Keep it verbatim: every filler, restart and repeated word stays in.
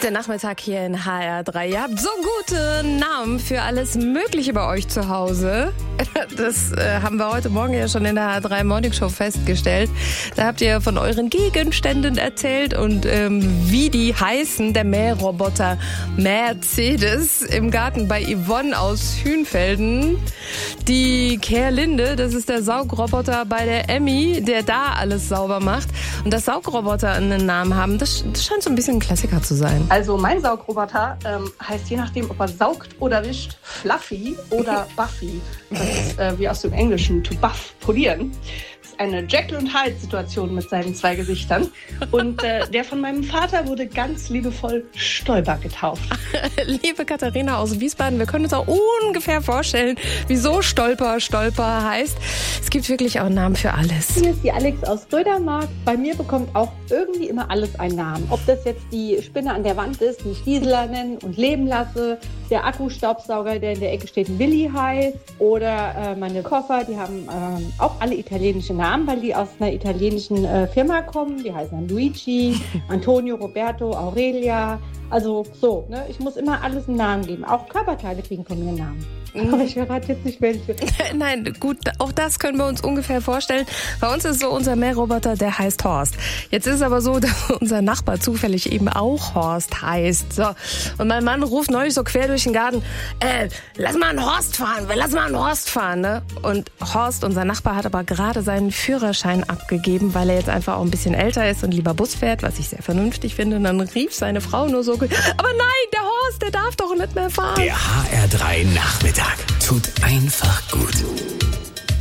Der Nachmittag hier in H R drei. Ihr habt so gute Namen für alles Mögliche bei euch zu Hause. Das äh, haben wir heute Morgen ja schon in der H R drei Morning Show festgestellt. Da habt ihr von euren Gegenständen erzählt und ähm, wie die heißen. Der Mähroboter Mercedes im Garten bei Yvonne aus Hünfelden. Die Kerlinde, das ist der Saugroboter bei der Emmy, der da alles sauber macht. Und dass Saugroboter einen Namen haben, das, das scheint so ein bisschen ein Klassiker zu sein. Also mein Saugroboter ähm, heißt je nachdem, ob er saugt oder wischt, Fluffy oder Buffy. Das ist äh, wie aus dem Englischen, to buff, polieren. Das ist eine Jekyll und Hyde-Situation mit seinen zwei Gesichtern. Und äh, der von meinem Vater wurde ganz liebevoll Stolper getauft. Liebe Katharina aus Wiesbaden, wir können uns auch ungefähr vorstellen, wieso Stolper Stolper heißt. Es gibt wirklich auch einen Namen für alles. Hier ist die Alex aus Rödermark. Bei mir bekommt auch irgendwie immer alles einen Namen. Ob das jetzt die Spinne an der Wand ist, die ich Gisela nennen und leben lasse, der Akkustaubsauger, der in der Ecke steht, Willi heißt, oder äh, meine Koffer, die haben äh, auch alle italienische Namen, weil die aus einer italienischen äh, Firma kommen. Die heißen dann Luigi, Antonio, Roberto, Aurelia. Also so, ne? Ich muss immer alles einen Namen geben. Auch Körperteile kriegen von mir einen Namen. Aber ich verrate jetzt nicht welche. Nein, gut, auch das können wir uns ungefähr vorstellen. Bei uns ist so unser Mähroboter, der heißt Horst. Jetzt ist es aber so, dass unser Nachbar zufällig eben auch Horst heißt. So. Und mein Mann ruft neulich so quer durch den Garten, äh, lass mal einen Horst fahren, lass mal einen Horst fahren, ne? Und Horst, unser Nachbar, hat aber gerade seinen Führerschein abgegeben, weil er jetzt einfach auch ein bisschen älter ist und lieber Bus fährt, was ich sehr vernünftig finde. Und dann rief seine Frau nur so, aber nein, der Horst, der darf doch nicht mehr fahren. Der H R drei Nachmittag tut einfach gut.